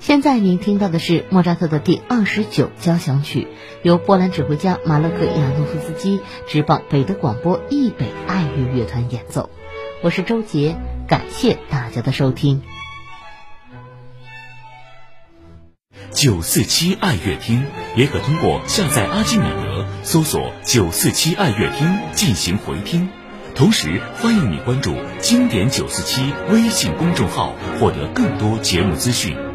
现在您听到的是莫扎特的第29交响曲，由波兰指挥家马勒克·亚诺夫斯基执棒北德广播易北爱乐乐团演奏。我是周杰，感谢大家的收听。 947爱乐厅也可通过下载阿基米德搜索947爱乐厅进行回听。同时欢迎你关注经典947微信公众号，获得更多节目资讯。